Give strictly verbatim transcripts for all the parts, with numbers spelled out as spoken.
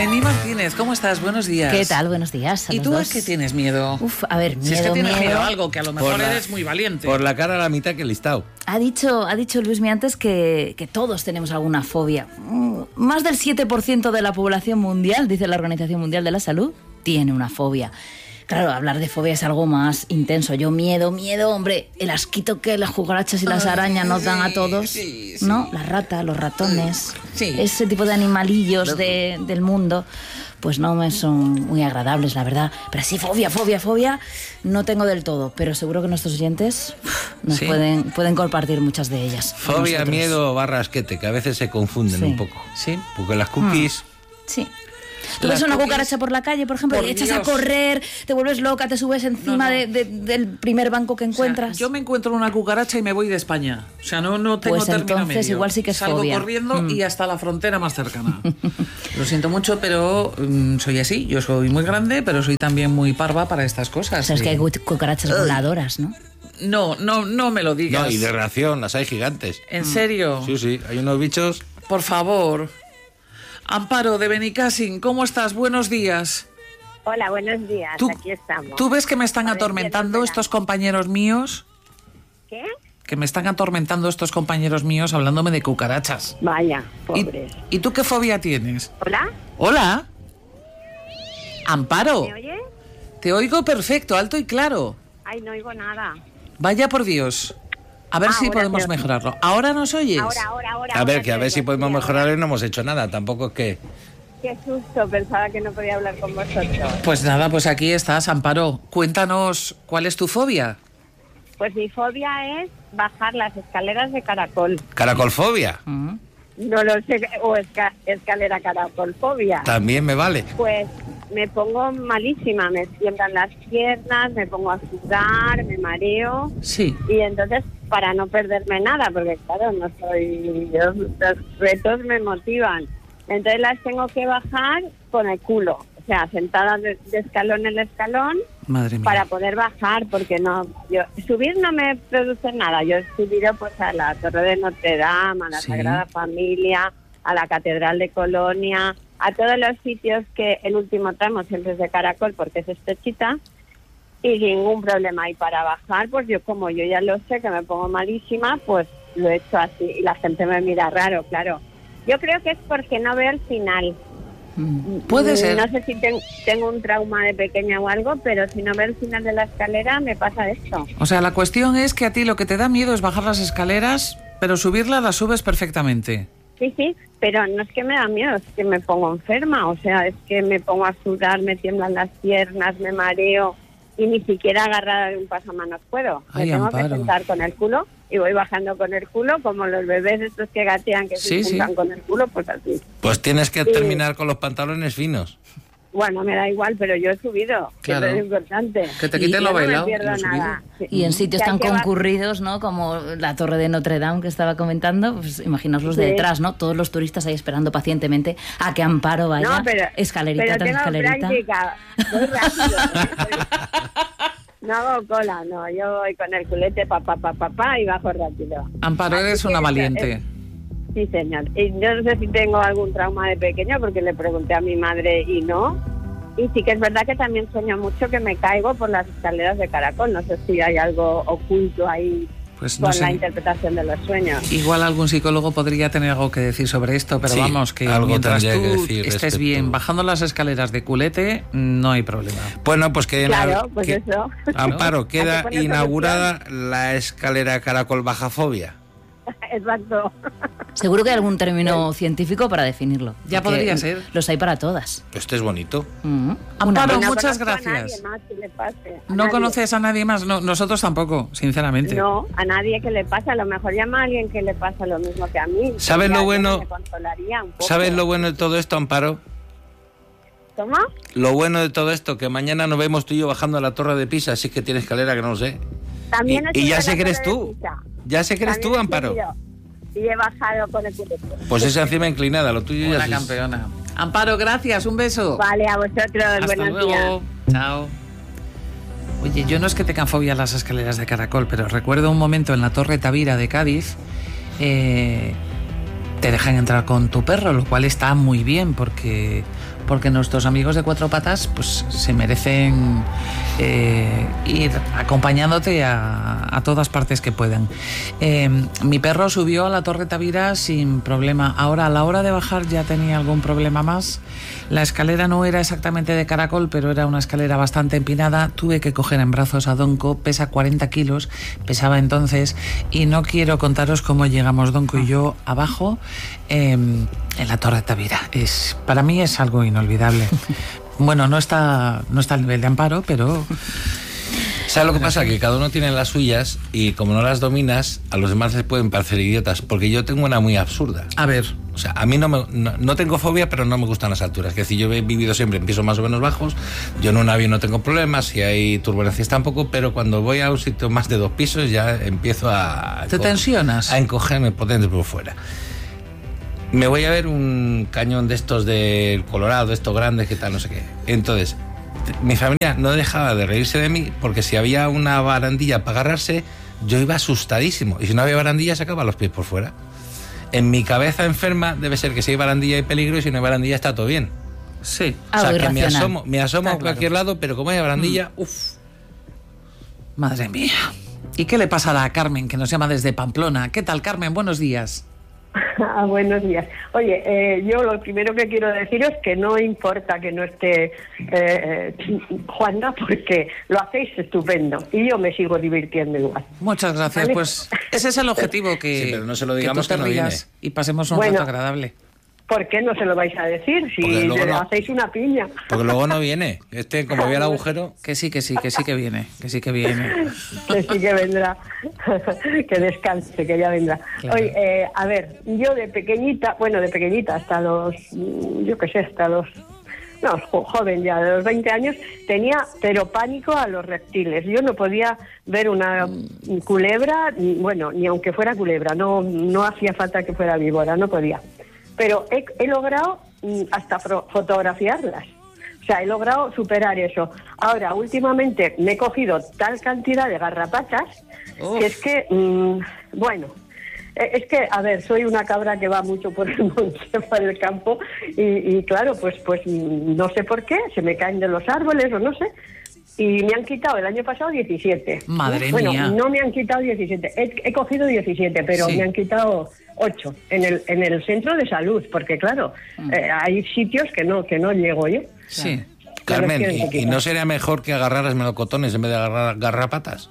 Noemí Martínez, ¿cómo estás? Buenos días. ¿Qué tal? Buenos días a ¿Y los tú dos. a qué tienes miedo? Uf, a ver, miedo, Si es que tienes miedo. miedo a algo, que a lo mejor la, eres muy valiente. Por la cara a la mitad que el listado. Ha dicho, ha dicho Luismi antes que, que todos tenemos alguna fobia. Mm, Más del siete por ciento de la población mundial, dice la Organización Mundial de la Salud, tiene una fobia. Claro, hablar de fobia es algo más intenso. Yo miedo, miedo, hombre, el asquito que las cucarachas y las arañas nos dan a todos, sí, sí. ¿no? Las ratas, los ratones, Sí. ese tipo de animalillos de, del mundo, pues no me son muy agradables, la verdad. Pero sí, fobia, fobia, fobia, no tengo del todo, pero seguro que nuestros oyentes uf, nos Sí. pueden, pueden compartir muchas de ellas. con Fobia, nosotros. miedo, barra asquete, que a veces se confunden Sí. un poco. Sí. Porque las cookies... Sí. Tú Las ves una cookies- cucaracha por la calle, por ejemplo, Por y echas Dios. a correr, te vuelves loca, te subes encima No, no. De, de- del primer banco que O sea, encuentras. yo me encuentro una cucaracha y me voy de España. O sea, no, no tengo Pues término entonces medio. igual sí que es Salgo fobia. corriendo Mm. y hasta la frontera más cercana. Lo siento mucho, pero mm, soy así. Yo soy muy grande, pero soy también muy parva para estas cosas. Sabes que hay Eh, cu- cucarachas voladoras, ¿no? No, no, no me lo digas. No, y de reacción, las hay gigantes. ¿En serio? Sí, sí, hay unos bichos... Por favor. Amparo de Benicassin, ¿cómo estás? Buenos días. Hola, buenos días. ¿Tú, Aquí estamos. ¿Tú ves que me están A ver, atormentando ¿quién estos compañeros míos? ¿Qué? Que me están atormentando estos compañeros míos hablándome de cucarachas. Vaya, ¿Y, pobres. ¿Y tú qué fobia tienes? ¿Hola? Hola. Amparo. ¿Me oyes? Te oigo perfecto, alto y claro. Ay, no oigo nada. Vaya por Dios. A ver si Ahora podemos te oigo. mejorarlo. ¿Ahora nos oyes? Ahora, ahora, ahora. A ahora ver, que a te ver si oigo, podemos sí, mejorar ahora. y no hemos hecho nada. Tampoco es que... Qué susto, pensaba que no podía hablar con vosotros. Pues nada, pues aquí estás, Amparo. Cuéntanos, ¿cuál es tu fobia? Pues mi fobia es bajar las escaleras de caracol. Caracolfobia. Mm. No lo sé, o esca- escalera caracolfobia. También me vale. Pues me pongo malísima, me tiemblan las piernas, me pongo a sudar, me mareo. Sí. Y entonces, para no perderme nada, porque claro, no soy... Yo, los retos me motivan. Entonces las tengo que bajar con el culo. O sea, sentada de, de escalón en escalón Madre mía. para poder bajar, porque no... yo subir no me produce nada. Yo he subido pues a la Torre de Notre Dame, a la Sí. Sagrada Familia, a la Catedral de Colonia, a todos los sitios que el último tramo siempre es de caracol porque es estrechita, y ningún problema. Y para bajar, pues yo como yo ya lo sé, que me pongo malísima, pues lo he hecho así y la gente me mira raro, claro. Yo creo que es porque no veo el final. Mm. Puede ser. No sé si ten- tengo un trauma de pequeña o algo, pero si no veo el final de la escalera me pasa esto. O sea, la cuestión es que a ti lo que te da miedo es bajar las escaleras, pero subirlas las subes perfectamente. Sí, sí, pero no es que me da miedo, es que me pongo enferma, o sea, es que me pongo a sudar, me tiemblan las piernas, me mareo y ni siquiera agarrar un pasamanos puedo. Ay, me tengo Amparo. que sentar con el culo y voy bajando con el culo, como los bebés estos que gatean, que Sí, se sí. juntan con el culo, pues así. Pues tienes que Sí. terminar con los pantalones finos. Bueno, me da igual, pero yo he subido, que Claro. es lo importante. Que te Y quiten Yo lo no me bailado. pierdo lo subido. nada. Sí. Y en sitios Que hay tan que ba- concurridos, ¿no? Como la Torre de Notre Dame que estaba comentando, pues imaginaos los de Sí. detrás, ¿no? Todos los turistas ahí esperando pacientemente a que Amparo vaya, No, pero, escalerita pero tras tengo escalerita. práctica, voy rápido. No hago cola, no, yo voy con el culete pa, pa, pa, pa, pa, y bajo rápido. Amparo, Así eres que una eso valiente. es- Sí, señor. Y yo no sé si tengo algún trauma de pequeño porque le pregunté a mi madre y no. Y sí que es verdad que también sueño mucho que me caigo por las escaleras de caracol. No sé si hay algo oculto ahí Pues no con la sé. interpretación de los sueños. Igual algún psicólogo podría tener algo que decir sobre esto, pero Sí, vamos, que algo mientras tú tendría que decir estés respecto. bien bajando las escaleras de culete, no hay problema. Bueno, pues que... Claro, pues que- eso. Amparo, Hay que queda poner inaugurada la escalera caracol bajafobia. Exacto. Seguro que hay algún término científico para definirlo. Ya porque podría ser. Los hay para todas. Este es bonito. Mm. Amparo, Una- No muchas conozco a gracias. nadie más que le pase. A ¿No nadie. conoces a nadie más? No, nosotros tampoco, sinceramente. No, a nadie que le pase. A lo mejor llama a alguien que le pasa lo mismo que a mí. ¿Sabes Ya, lo yo bueno? me consolaría un poco. ¿Sabes lo bueno de todo esto, Amparo? ¿Cómo? Lo bueno de todo esto, que mañana nos vemos tú y yo bajando a la Torre de Pisa, así que tiene escalera que no lo sé. También Y- he y ya subido sé la que eres Torre de tú. Pisa. Ya sé que eres También tú, he Amparo. subido. Y he bajado con el culete. Pues esa encima inclinada, lo tuyo ya Una sí. campeona. Amparo, gracias, un beso. Vale, a vosotros. Hasta buenos luego. días. Chao. Oye, yo no es que tenga fobia a las escaleras de caracol, pero recuerdo un momento en la Torre Tavira de Cádiz, eh, te dejan entrar con tu perro, lo cual está muy bien porque porque nuestros amigos de cuatro patas pues se merecen eh, ir acompañándote a, a todas partes que puedan. Eh, mi perro subió a la Torre Tavira sin problema. Ahora, a la hora de bajar ya tenía algún problema más. La escalera no era exactamente de caracol, pero era una escalera bastante empinada. Tuve que coger en brazos a Donco, pesa cuarenta kilos, pesaba entonces, y no quiero contaros cómo llegamos Donco y yo abajo eh, en la Torre Tavira. Es, para mí es algo inolvidable. Bueno, no está, no está al nivel de Amparo, pero... ¿Sabes lo que pasa? Que cada uno tiene las suyas y como no las dominas, a los demás les pueden parecer idiotas, porque yo tengo una muy absurda. A ver... O sea, a mí no, me, no, no tengo fobia, pero no me gustan las alturas. Es decir, yo he vivido siempre en pisos más o menos bajos. Yo en un avión no tengo problemas, si hay turbulencias tampoco, pero cuando voy a un sitio más de dos pisos ya empiezo a... ¿Te tensionas? A encogerme por dentro y por fuera. Me voy a ver un cañón de estos del Colorado, estos grandes, que tal, no sé qué. Entonces, mi familia no dejaba de reírse de mí, porque si había una barandilla para agarrarse, yo iba asustadísimo. Y si no había barandilla, sacaba los pies por fuera. En mi cabeza enferma debe ser que si hay barandilla hay peligro y si no hay barandilla está todo bien. Sí. O sea, Algo que me irracional. asomo, me asomo Está a cualquier claro. lado, pero como hay barandilla, Mm. uff. Madre mía. ¿Y qué le pasará a Carmen, que nos llama desde Pamplona? ¿Qué tal, Carmen? Buenos días. Ah, buenos días. Oye, eh, yo lo primero que quiero deciros es que no importa que no esté eh, eh, Juana, porque lo hacéis estupendo y yo me sigo divirtiendo igual. Muchas gracias. Vale. Pues ese es el objetivo, que, Sí, pero no se lo que digamos tú te que no rías y pasemos un Bueno. rato agradable. ¿Por qué no se lo vais a decir si Porque luego le no- hacéis una piña? Porque luego no viene. Este, como vea el agujero... Que sí, que sí, que sí que viene, que sí que viene. Que sí que vendrá, que descanse, que ya vendrá. Claro. Oye, eh, a ver, yo de pequeñita, bueno, de pequeñita hasta los, mm, yo qué sé, hasta los, no, jo- joven ya, de los veinte años, tenía pero pánico a los reptiles. Yo no podía ver una mm, culebra, ni- bueno, ni aunque fuera culebra, no, no hacía falta que fuera víbora, no podía. Pero he, he logrado mm, hasta fro- fotografiarlas. O sea, he logrado superar eso. Ahora, últimamente me he cogido tal cantidad de garrapatas Uf. que es que, mmm, bueno, eh, es que, a ver, soy una cabra que va mucho por el monte, por el campo, y, y claro, pues, pues mm, no sé por qué, se me caen de los árboles o no sé, y me han quitado el año pasado diecisiete. Madre bueno, mía. no me han quitado diecisiete, he, he cogido diecisiete, pero Sí. me han quitado ocho en el, en el centro de salud, porque claro, eh, hay sitios que no, que no llego yo. Sí. Carmen, quieren ¿y, y quitar. no sería mejor que agarraras melocotones en vez de agarrar garrapatas?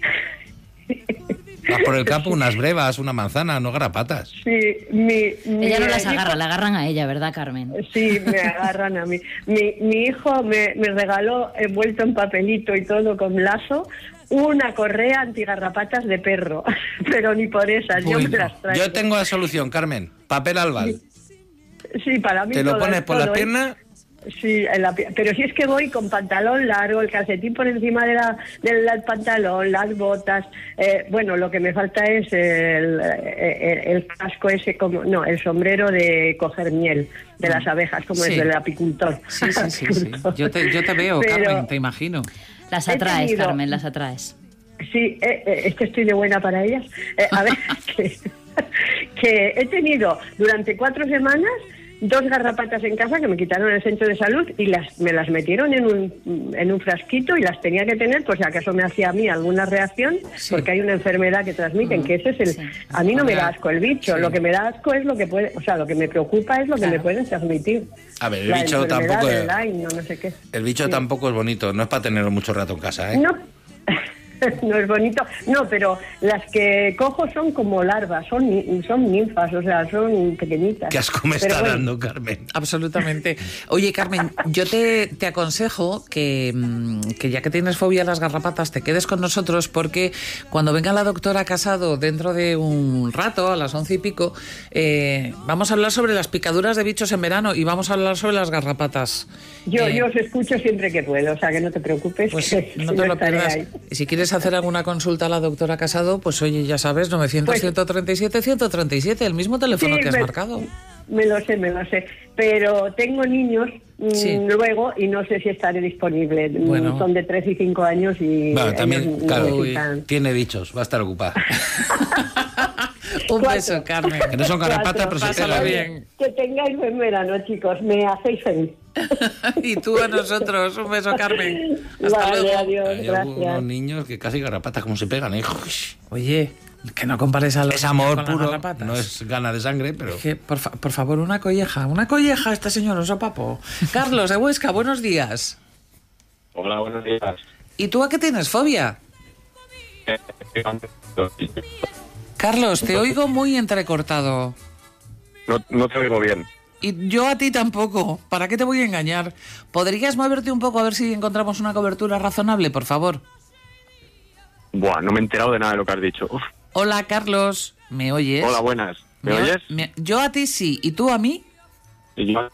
Vas por el campo, unas brevas, una manzana, no garrapatas. Sí, mi, mi Ella no las hijo- agarra, la agarran a ella, ¿verdad, Carmen? Sí, me agarran a mí. Mi, mi hijo me, me regaló, envuelto en papelito y todo con lazo, una correa antigarrapatas de perro. Pero ni por esas, yo Bueno, me las traigo. Yo tengo la solución, Carmen. Papel albal. Sí, para mí Te lo todo pones es por las todo, ¿eh? piernas. Sí, en la pi- pero si es que voy con pantalón largo, el calcetín por encima de la, del del pantalón, las botas. Eh, bueno, lo que me falta es el, el, el casco ese, como no, el sombrero de coger miel de las abejas, como Sí. es del apicultor. Sí, sí, sí, sí. Yo te, yo te veo, Pero- Carmen, te imagino. Las He atraes, tenido- Carmen, las atraes. Sí, eh, eh, es que estoy de buena para ellas. Eh, a ver, que, que he tenido durante cuatro semanas dos garrapatas en casa que me quitaron el centro de salud y las me las metieron en un, en un frasquito y las tenía que tener, pues si acaso me hacía a mí alguna reacción, Sí. porque hay una enfermedad que transmiten, que ese es el... Sí. A mí no me da asco el bicho, Sí. lo que me da asco es lo que puede... O sea, lo que me preocupa es lo que Claro. me pueden transmitir. A ver, el La bicho enfermedad tampoco del es- Lyme, no, no sé qué. El bicho Sí. tampoco es bonito, no es para tenerlo mucho rato en casa, ¿eh? No, no es bonito. No, pero las que cojo son como larvas, son, ni- son ninfas, o sea, son pequeñitas. Qué asco me Pero está bueno, dando, Carmen. Absolutamente. Oye, Carmen, yo te, te aconsejo que, mm, que ya que tienes fobia a las garrapatas, te quedes con nosotros, porque cuando venga la doctora Casado dentro de un rato, a las once y pico, eh, vamos a hablar sobre las picaduras de bichos en verano y vamos a hablar sobre las garrapatas. Yo, Eh, yo os escucho siempre que puedo, o sea, que no te preocupes. Pues que- no que te yo lo estaré pierdas. ahí. Y si quieres hacer alguna consulta a la doctora Casado, pues oye, ya sabes, novecientos, Pues- ciento treinta y siete, ciento treinta y siete, el mismo teléfono Sí, que has me- marcado. Me lo sé, me lo sé. Pero tengo niños mm, Sí. luego y no sé si estaré disponible. Mm, Bueno. Son de tres y cinco años y Bueno, ellos también, claro, necesitan- tiene bichos, va a estar ocupada. Un Cuatro. beso, Carmen. Que no son garrapatas, pero se Pásalo pegan. bien. Que tengáis buen verano, chicos. Me hacéis feliz. Y tú a nosotros. Un beso, Carmen. Hasta Vale, luego. adiós, Hay gracias. algunos niños que casi garrapatas como se pegan, ¿eh? Oye, que no compares a los Es amor con las puro, garrapatas. no es gana de sangre, pero... Es que, por, fa- por favor, una colleja. Una colleja, este señor, un sopapo. Carlos, de Huesca, buenos días. Hola, buenos días. ¿Y tú a qué tienes fobia? Carlos, te oigo muy entrecortado. No, no te oigo bien. Y yo a ti tampoco. ¿Para qué te voy a engañar? ¿Podrías moverte un poco a ver si encontramos una cobertura razonable, por favor? Buah, no me he enterado de nada de lo que has dicho. Uf. Hola, Carlos. ¿Me oyes? Hola, buenas. ¿Me Me- oyes? me- yo a ti sí. ¿Y tú a mí? Y yo,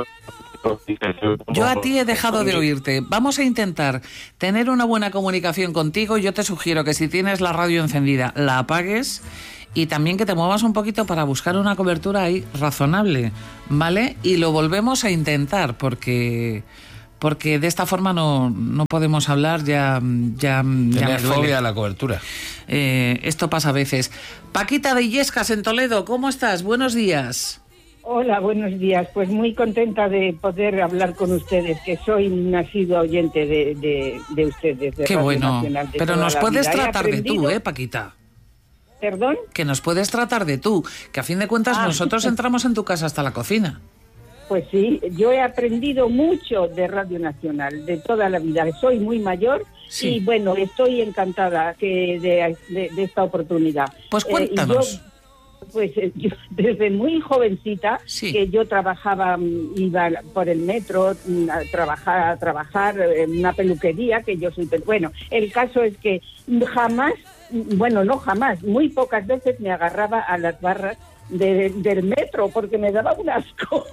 Yo a ti he dejado de oírte. Vamos a intentar tener una buena comunicación contigo. Yo te sugiero que si tienes la radio encendida, la apagues y también que te muevas un poquito para buscar una cobertura ahí razonable, ¿vale? Y lo volvemos a intentar porque porque de esta forma no, no podemos hablar, ya, ya, ya me Tienes duele. fobia a la cobertura. Eh, esto pasa a veces. Paquita de Illescas en Toledo, ¿cómo estás? Buenos días. Hola, buenos días. Pues muy contenta de poder hablar con ustedes, que soy un asiduo oyente de, de, de ustedes. De Qué Radio bueno. Nacional de Pero toda nos la puedes vida. He tratar de tú, aprendido- ¿eh, Paquita? ¿Perdón? Que nos puedes tratar de tú, que a fin de cuentas Ah. nosotros entramos en tu casa hasta la cocina. Pues sí, yo he aprendido mucho de Radio Nacional, de toda la vida. Soy muy mayor Sí. y bueno, estoy encantada que de, de- de esta oportunidad. Pues Eh, y cuéntanos. yo, pues eh, yo, desde muy jovencita, Sí. que yo trabajaba, mm, iba por el metro mm, a trabajar, a trabajar en una peluquería, que yo soy... pe- Bueno, el caso es que jamás, mm, bueno, no jamás, muy pocas veces me agarraba a las barras de- del metro porque me daba un asco.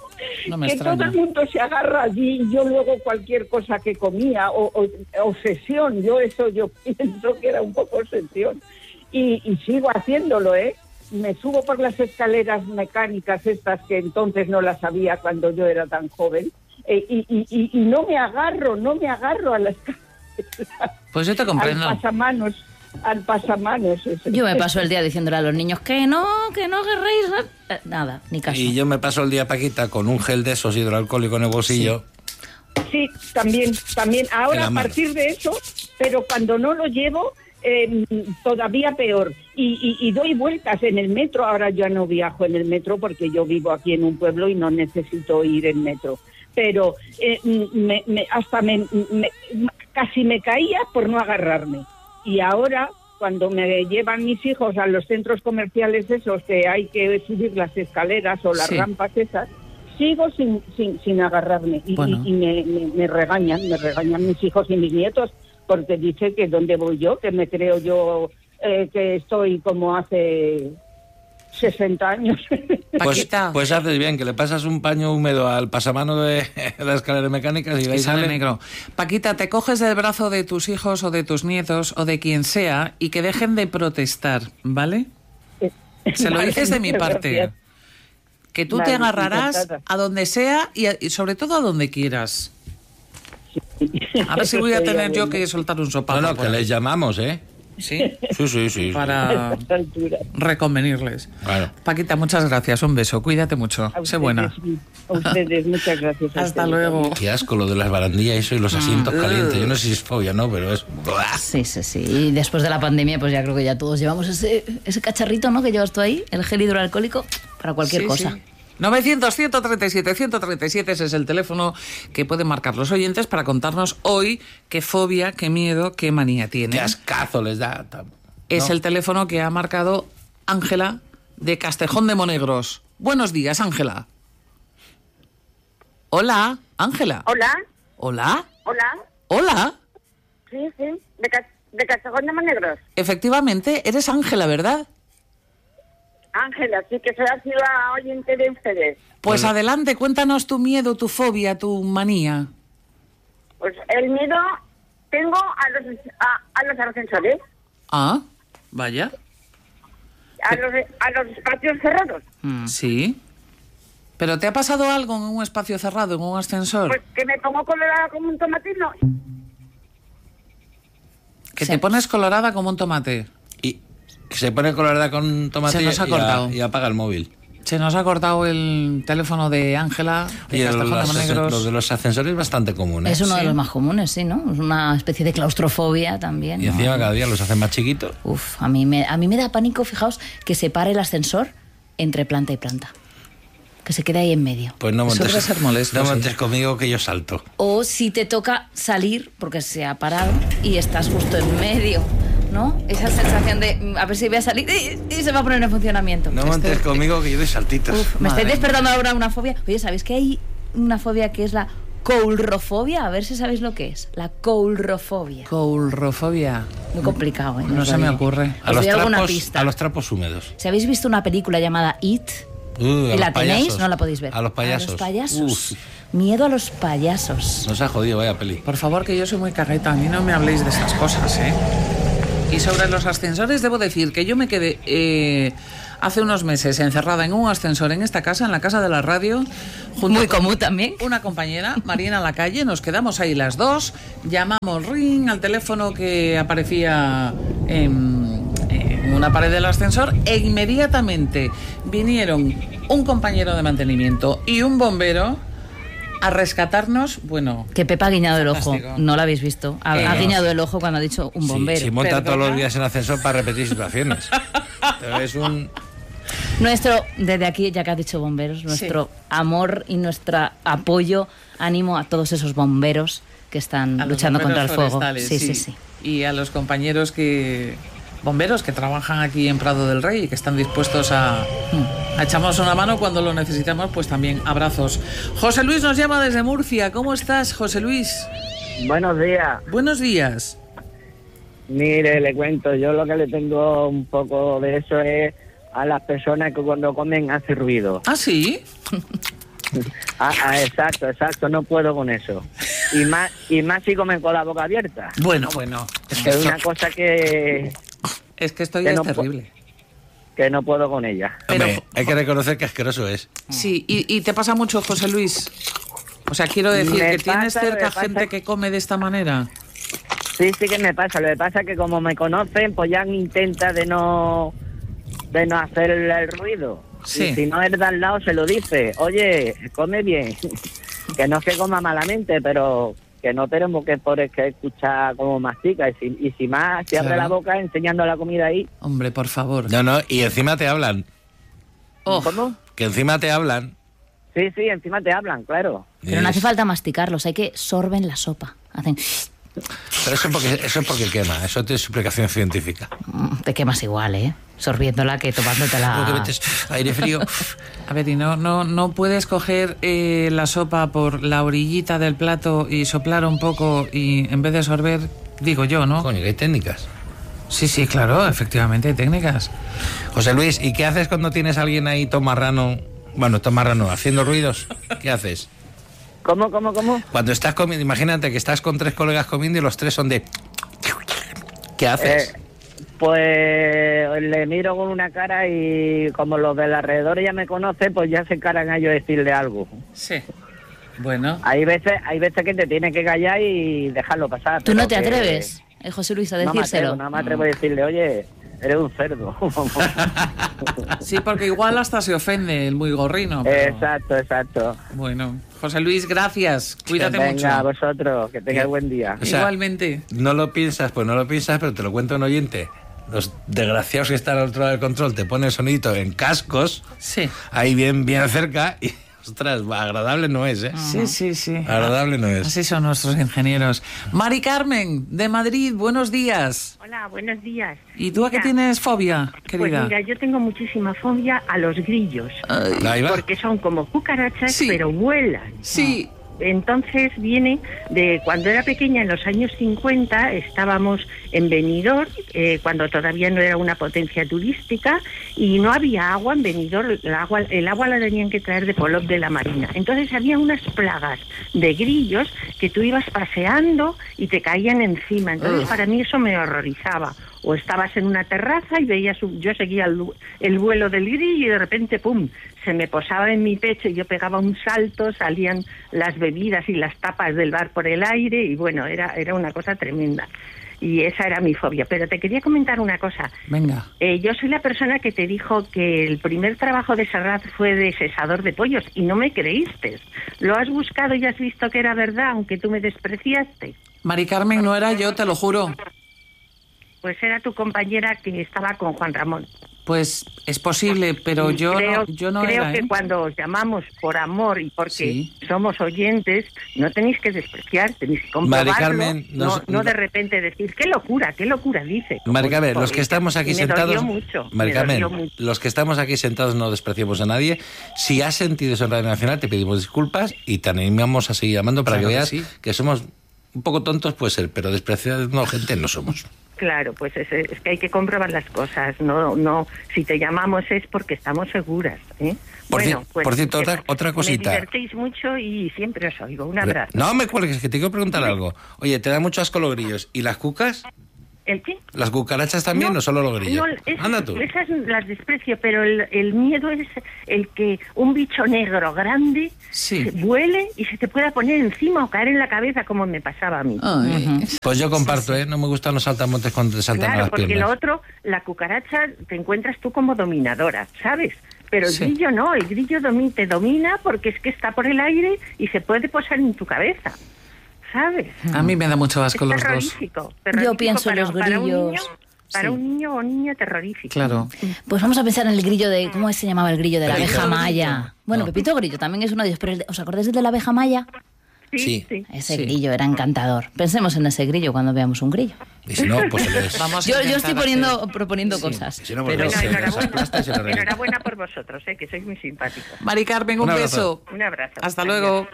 No me que extraña. todo el mundo se agarra allí y yo luego cualquier cosa que comía, o, o- obsesión, yo eso yo pienso que era un poco obsesión. Y, y sigo haciéndolo, ¿eh? Me subo por las escaleras mecánicas estas que entonces no las sabía cuando yo era tan joven, eh, y, y, y, y no me agarro, no me agarro a las escaleras. Pues yo te comprendo. Al pasamanos, al pasamanos. Eso. Yo me paso el día diciéndole a los niños que no, que no agarréis. eh, Nada, ni caso. Y yo me paso el día, Paquita, con un gel de esos hidroalcohólico en el bolsillo. Sí, también, también. En Ahora la a mano. partir de eso, pero cuando no lo llevo, eh, todavía peor. Y, y, y doy vueltas en el metro. Ahora ya no viajo en el metro porque yo vivo aquí en un pueblo y no necesito ir en metro. Pero eh, me, me- hasta me, me- casi me caía por no agarrarme. Y ahora, cuando me llevan mis hijos a los centros comerciales esos que hay que subir las escaleras o las Sí. rampas esas, sigo sin, sin, sin agarrarme y, Bueno. y- y me, me- me regañan, me regañan mis hijos y mis nietos porque dice que dónde voy yo, que me creo yo eh, que estoy como hace sesenta años. Pues, Paquita. pues haces bien, que le pasas un paño húmedo al pasamano de las escaleras mecánicas y de ahí Y sale sale negro. Paquita, te coges del brazo de tus hijos o de tus nietos o de quien sea y que dejen de protestar, ¿vale? Se lo Vale, dices de mi muchas parte. gracias. Que tú Vale, te agarrarás encantada. a donde sea y, a- y sobre todo a donde quieras. A ver si voy a Sería tener yo bueno. que soltar un No, sopapo. no, por que ahí. les llamamos, ¿eh? Sí, Sí, sí, sí. para A esta altura. reconvenirles. Claro. Paquita, muchas gracias. Un beso. Cuídate mucho. A Sé ustedes, buena. A ustedes, muchas gracias. a Hasta ustedes. luego. Qué asco lo de las barandillas eso y los asientos calientes. Yo no sé si es fobia, ¿no? Pero es... Sí, sí, sí. Y después de la pandemia, pues ya creo que ya todos llevamos ese, ese cacharrito, ¿no? Que llevas tú ahí, el gel hidroalcohólico, para cualquier Sí, cosa. sí. novecientos, ciento treinta y siete, ciento treinta y siete, ese es el teléfono que pueden marcar los oyentes para contarnos hoy qué fobia, qué miedo, qué manía Qué tienen. ascazo les da. Es ¿no? el teléfono que ha marcado Ángela de Castejón de Monegros. Buenos días, Ángela. Hola, Ángela. Hola, Hola, hola. hola. Sí, sí, de, Cas- de Castejón de Monegros. Efectivamente, eres Ángela, ¿verdad? Ángela, sí que soy así la oyente de ustedes. Pues Bueno. adelante, cuéntanos tu miedo, tu fobia, tu manía. Pues el miedo tengo a los, a, a los ascensores, Ah, vaya. a los, a los espacios cerrados. Sí. ¿Pero te ha pasado algo en un espacio cerrado, en un ascensor? Pues que me pongo colorada como un tomatino. Que Sí. te pones colorada como un tomate. Y Que se pone colorada con tomate Se nos ha y, cortado. a- y apaga el móvil. Se nos ha cortado el teléfono de Ángela, de Y Castejón de los, Monegros. lo de los ascensores es bastante común, ¿eh? Es uno Sí. de los más comunes, sí, ¿no? Es una especie de claustrofobia también. Y ¿no? encima cada día los hacen más chiquitos. Uf, a mí, me, a mí me da pánico, fijaos, que se pare el ascensor entre planta y planta. Que se quede ahí en medio. Pues no Eso montes, debe ser molesto, no sí. montes conmigo que yo salto. O si te toca salir porque se ha parado y estás justo en medio, ¿no? Esa sensación de mm, a ver si voy a salir y, y se va a poner en funcionamiento. No montes conmigo que yo doy saltitos. Uf, me Madre estáis mía. despertando ahora una fobia. Oye, ¿sabéis que hay una fobia que es la coulrofobia? A ver si sabéis lo que es. La coulrofobia. Coulrofobia. Muy complicado, ¿eh? No os se me doy- ocurre. A os los, doy alguna trapos, pista. a los trapos húmedos. Si habéis visto una película llamada It, Uh, a y los la tenéis, payasos. no la podéis ver. A los payasos. A los payasos. Uf, Miedo a los payasos. nos ha jodido, vaya peli. Por favor, que yo soy muy cagueta, a mí no me habléis de estas cosas, ¿eh? Y sobre los ascensores, debo decir que yo me quedé eh, hace unos meses encerrada en un ascensor en esta casa, en la casa de la radio, junto Muy con común también. una compañera, Marina Lacalle, nos quedamos ahí las dos, llamamos ring al teléfono que aparecía en, en una pared del ascensor e inmediatamente vinieron un compañero de mantenimiento y un bombero a rescatarnos, bueno... Que Pepa ha guiñado el ojo. Fantástico. No lo habéis visto. Ha, Eh, ha no. guiñado el ojo cuando ha dicho un Sí, bombero. si monta ¿Perdona? todos los días en ascensor para repetir situaciones. Pero es un... Nuestro, desde aquí, ya que has dicho bomberos, nuestro amor y nuestro apoyo, ánimo a todos esos bomberos que están a los luchando contra el bomberos fuego. forestales, Sí, sí, sí. Y a los compañeros que bomberos que trabajan aquí en Prado del Rey y que están dispuestos a, a echarnos una mano cuando lo necesitamos, pues también abrazos. José Luis nos llama desde Murcia. ¿Cómo estás, José Luis? Buenos días. Buenos días. Mire, le cuento, yo lo que le tengo un poco de eso es a las personas que cuando comen hace ruido. ¿Ah, sí? Ah, ah, exacto, exacto, no puedo con eso. Y más y más si comen con la boca abierta. Bueno, bueno. Es que, Es esto, una cosa que, es que esto que ya es no po- terrible. que no puedo con ella. Pero- Hombre, hay que reconocer que asqueroso es. Sí, y, y te pasa mucho, José Luis. O sea, quiero decir Me que tienes pasa, cerca me pasa- gente que come de esta manera. Sí, sí que me pasa. Lo que pasa es que como me conocen, pues ya intenta de no de no hacer el, el ruido. Sí. Y si no es de al lado, se lo dice. Oye, come bien. Que no es que coma malamente, pero que no tenemos que por que escuchar cómo mastica. Y si, y si más, si abre Claro. la boca enseñando la comida ahí. Hombre, por favor. No, no, y encima te hablan. Oh. ¿Cómo? Que encima te hablan. Sí, sí, encima te hablan, claro. Pero no hace Es- falta masticarlos, hay que sorben la sopa. Hacen... Pero eso, porque, eso es porque quema, eso tiene su explicación científica. Mm, Te quemas igual, ¿eh? Sorbiéndola que tomándotela. Lo que metes aire frío. A ver, y no, no, no puedes coger eh, la sopa por la orillita del plato y soplar un poco y en vez de sorber, digo yo, ¿no? Coño, que hay técnicas. Sí, sí, claro, efectivamente hay técnicas. José Luis, ¿y qué haces cuando tienes a alguien ahí tomarrano? Bueno, tomarrano, haciendo ruidos. ¿Qué haces? ¿Cómo, cómo, cómo? Cuando estás comiendo, imagínate que estás con tres colegas comiendo y los tres son de... ¿Qué haces? Eh, pues le miro con una cara y como los del alrededor ya me conocen, pues ya se encaran a yo decirle algo. Sí. Bueno, Hay veces, hay veces que te tienes que callar y dejarlo pasar. ¿Tú pero no te que atreves, eh, José Luis, a No me decírselo? atrevo, no me atrevo a decirle, oye, eres un cerdo. sí, porque igual hasta se ofende el muy gorrino. pero- Exacto, exacto. Bueno, José Luis, gracias. Cuídate Venga, mucho. vosotros, que tengáis buen día. O sea, Igualmente. No lo piensas, pues no lo piensas, pero te lo cuento un oyente. Los desgraciados que están al otro lado del control te ponen el sonidito en cascos, Sí. ahí bien, bien cerca, y ostras, agradable no es, ¿eh? Sí, sí, sí. Agradable no es. Así son nuestros ingenieros. Mari Carmen, de Madrid, buenos días. Hola, buenos días. ¿Y tú a qué Mira, tienes fobia, querida? Pues mira, yo tengo muchísima fobia a los grillos, Ay, Ahí va. porque son como cucarachas, Sí. pero vuelan. sí, Entonces viene de cuando era pequeña, en los años cincuenta, estábamos en Benidorm, eh, cuando todavía no era una potencia turística, y no había agua en Benidorm, el agua, el agua la tenían que traer de Polop de la Marina. Entonces había unas plagas de grillos que tú ibas paseando y te caían encima. Entonces para mí eso me horrorizaba. O estabas en una terraza y veías, un- yo seguía el, el vuelo del grillo y de repente, ¡pum!, se me posaba en mi pecho y yo pegaba un salto, salían las bebidas y las tapas del bar por el aire y bueno, era, era una cosa tremenda. Y esa era mi fobia. Pero te quería comentar una cosa. Venga. Eh, yo soy la persona que te dijo que el primer trabajo de Serrat fue de cesador de pollos y no me creíste. Lo has buscado y has visto que era verdad, aunque tú me despreciaste. Mari Carmen, no era yo, te lo juro. Pues era tu compañera que estaba con Juan Ramón. Pues es posible, pero Y yo creo, no, yo no creo era, que ¿eh? cuando os llamamos por amor y porque Sí. somos oyentes, no tenéis que despreciar, tenéis que comprobarlo. Mari Carmen, no, nos- no de repente decir, qué locura, qué locura dice. Mari Carmen, Como los que estamos aquí y me sentados, dolió mucho, Mari me Carmen, dolió mucho. los que estamos aquí sentados no despreciamos a nadie. Si has sentido eso en Radio Nacional, te pedimos disculpas y te animamos a seguir llamando para Claro que que veas sí. que somos un poco tontos, puede ser, pero despreciando gente no somos. Claro, pues es, es que hay que comprobar las cosas. No, no. Si te llamamos es porque estamos seguras. ¿eh? Por bueno, ci- pues por cierto, que- otra- otra cosita. Me divertéis mucho y siempre os oigo. Un abrazo. No me cuelgues, que te quiero preguntar algo. Oye, ¿te da mucho asco los grillos? ¿Y las cucas? ¿El qué? ¿Las cucarachas también No, o solo los grillos? no, es- Anda tú. Esas las desprecio, pero el, el miedo es el que un bicho negro grande Sí. se vuele y se te pueda poner encima o caer en la cabeza como me pasaba a mí. Ay, Pues yo comparto, ¿eh? No me gustan los saltamontes cuando te saltan a Claro, las porque piernas. lo otro, la cucaracha te encuentras tú como dominadora, ¿sabes? Pero el Sí. grillo no, el grillo domi- te domina porque es que está por el aire y se puede posar en tu cabeza, ¿sabes? a mí me da mucho asco Es los dos. terrorífico, terrorífico pienso en para, los para un grillos. niño, para Sí. un niño o niña terrorífico. Claro. Pues vamos a pensar en el grillo de... ¿Cómo se llamaba el grillo de la Pepito abeja Grillo. maya? Bueno, No. Pepito Grillo también es uno de ellos, pero el de- ¿os acordáis del de la abeja maya? Sí, Sí. sí. Ese Sí. grillo era encantador. Pensemos en ese grillo cuando veamos un grillo. Y si no, pues se les... Vamos a Yo, yo intentar estoy poniendo, hacer- proponiendo Sí. cosas. Si no, pues Pero- se- Bueno, se les enhorabuena, aplasta y se les revienta. enhorabuena por vosotros, eh, que sois muy simpáticos. Mari Carmen, un, Un abrazo. beso. Un abrazo. Hasta Adiós. luego.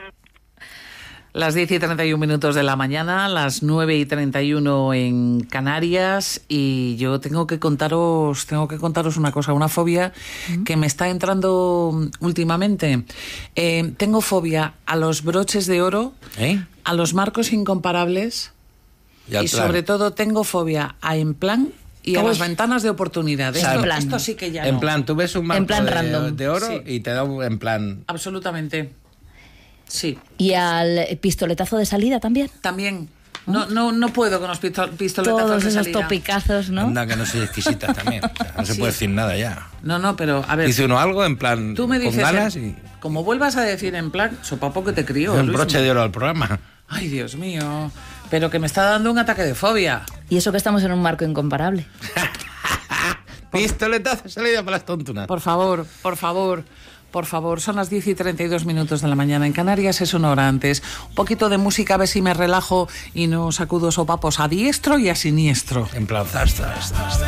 Las diez y treinta y un minutos de la mañana, las nueve y treinta y uno en Canarias, y yo tengo que contaros, tengo que contaros una cosa, una fobia que me está entrando últimamente. Eh, tengo fobia a los broches de oro, ¿Eh? a los marcos incomparables Y al y plan. sobre todo tengo fobia a en plan y a Uy. las ventanas de oportunidad. O sea, Esto, en plan. esto sí que ya En no. plan, tú ves un marco plan de, random. de oro Sí. y te da un, en plan... Absolutamente. Sí. ¿Y al pistoletazo de salida también? También. No, no, no puedo con los pisto- pistoletazos Todos de esos salida. topicazos, ¿no? Anda, que no soy exquisita también. O sea, no se Sí. puede decir nada ya. No, no, pero a ver. Dice uno algo en plan Tú me con dices, ganas en- y como vuelvas a decir en plan, sopapo que te crío. un Luis. broche de oro al programa. Ay, Dios mío. Pero que me está dando un ataque de fobia. Y eso que estamos en un marco incomparable. Pistoletazo salida para las tontunas. Por favor, por favor. Por favor, son las diez y treinta y dos minutos de la mañana. En Canarias es una hora antes. Un poquito de música, a ver si me relajo y no sacudo sopapos a diestro y a siniestro. En plan, zas, zas, zas, zas.